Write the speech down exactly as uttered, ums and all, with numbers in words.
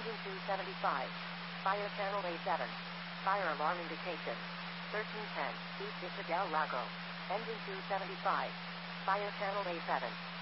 Engine two seventy-five. Fire channel A seven. Fire alarm indication. thirteen ten. East Isabel Lago. Engine two seventy-five. Fire channel A seven.